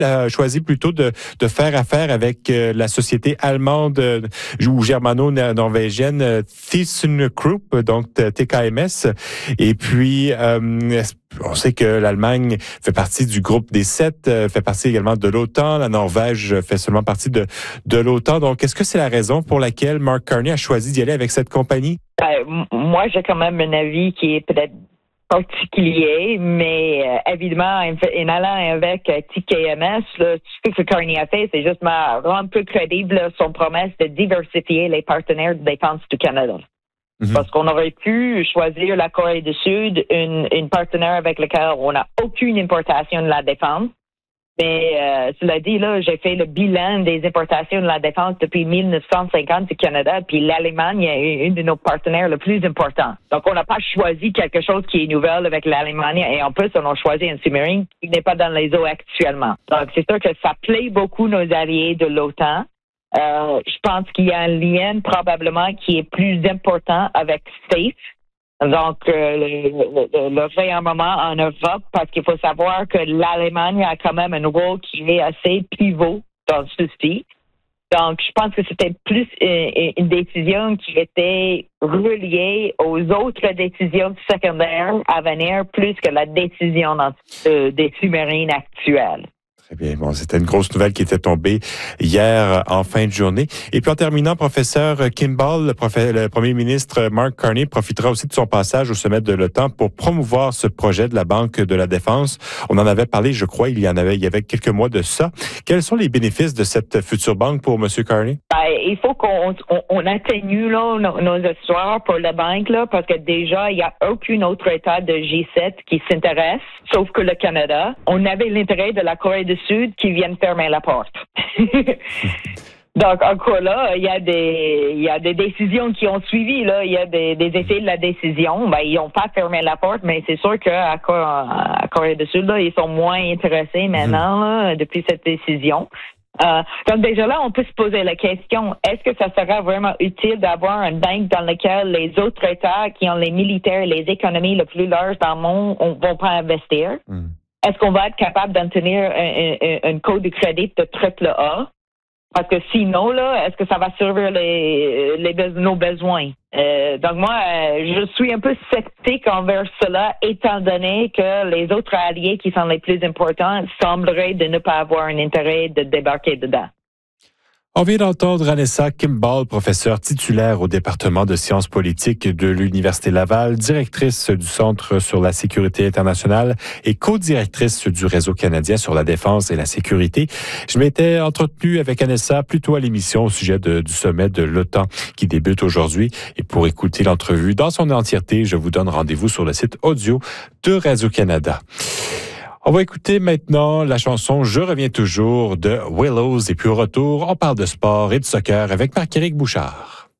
a choisi plutôt de faire affaire avec la société allemande ou germano-norvégienne ThyssenKrupp, donc TKMS. Et puis, on sait que l'Allemagne fait partie du groupe des 7, fait partie également de l'OTAN. La Norvège fait seulement partie de l'OTAN. Donc, est-ce que c'est la raison pour laquelle Mark Carney a choisi d'y aller avec cette compagnie? Moi, j'ai quand même un avis qui est peut-être particulier, mais évidemment, en allant avec TKMS, là, ce que Carney a fait, c'est juste rendre plus crédible son promesse de diversifier les partenaires de défense du Canada. Parce qu'on aurait pu choisir la Corée du Sud, une partenaire avec laquelle on n'a aucune importation de la défense. Mais cela dit, là, j'ai fait le bilan des importations de la défense depuis 1950 du Canada, puis l'Allemagne est une de nos partenaires les plus importants. Donc, on n'a pas choisi quelque chose qui est nouvel avec l'Allemagne, et en plus, on a choisi un sous-marin qui n'est pas dans les eaux actuellement. Donc, c'est sûr que ça plaît beaucoup nos alliés de l'OTAN. Je pense qu'il y a un lien probablement qui est plus important avec SAFE. Donc, le réarmement en Europe, parce qu'il faut savoir que l'Allemagne a quand même un rôle qui est assez pivot dans ceci. Donc, je pense que c'était plus une décision qui était reliée aux autres décisions secondaires à venir, plus que la décision des sous-marins actuels. Très bien. Bon, c'était une grosse nouvelle qui était tombée hier en fin de journée. Et puis en terminant, professeur Kimball, le premier ministre Mark Carney profitera aussi de son passage au sommet de l'OTAN pour promouvoir ce projet de la Banque de la Défense. On en avait parlé, je crois, il y avait quelques mois de ça. Quels sont les bénéfices de cette future banque pour M. Carney? Il faut qu'on atténue là, nos histoires pour la banque, là, parce que déjà, il n'y a aucun autre État de G7 qui s'intéresse, sauf que le Canada. On avait l'intérêt de la Corée du Sud qui viennent fermer la porte. Donc, encore là, il y a des décisions qui ont suivi, là. Il y a des effets de la décision. Ils n'ont pas fermé la porte, mais c'est sûr qu'à Corée du Sud, là, ils sont moins intéressés maintenant, là, depuis cette décision. Donc déjà là, on peut se poser la question, est-ce que ça sera vraiment utile d'avoir une banque dans laquelle les autres États qui ont les militaires et les économies les plus larges dans le monde ne vont pas investir? Est-ce qu'on va être capable d'en tenir un code de crédit de triple A? Parce que sinon, là, est-ce que ça va servir nos besoins? Donc moi, je suis un peu sceptique envers cela, étant donné que les autres alliés qui sont les plus importants sembleraient de ne pas avoir un intérêt de débarquer dedans. On vient d'entendre Anessa Kimball, professeure titulaire au département de sciences politiques de l'Université Laval, directrice du Centre sur la sécurité internationale et co-directrice du Réseau canadien sur la défense et la sécurité. Je m'étais entretenu avec Anessa plus tôt à l'émission au sujet du sommet de l'OTAN qui débute aujourd'hui. Et pour écouter l'entrevue dans son entièreté, je vous donne rendez-vous sur le site audio de Radio-Canada. On va écouter maintenant la chanson « Je reviens toujours » de Willows. Et puis au retour, on parle de sport et de soccer avec Marc-Éric Bouchard.